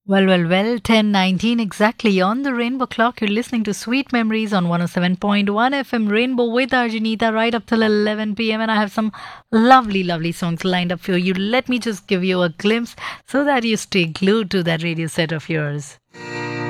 Well, 10:19 exactly on the Rainbow Clock. You're listening to Sweet Memories on 107.1 FM Rainbow with Arjanita right up till 11 p.m. And I have some lovely songs lined up for you. Let me just give you a glimpse so that you stay glued to that radio set of yours.